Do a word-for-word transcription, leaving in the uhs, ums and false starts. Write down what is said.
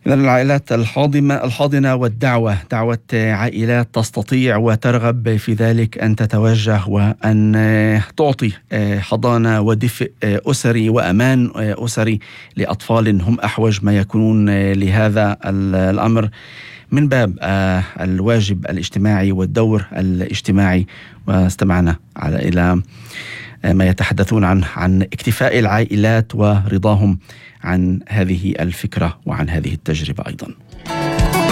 إذن العائلات الحاضنة الحاضنة والدعوة دعوة عائلات تستطيع وترغب في ذلك أن تتوجه وأن تعطي حضانة ودفء أسري وأمان أسري لأطفال هم أحوج ما يكونون لهذا الأمر، من باب الواجب الاجتماعي والدور الاجتماعي. واستمعنا على إلى ما يتحدثون عن عن اكتفاء العائلات ورضاهم عن هذه الفكرة وعن هذه التجربة أيضا.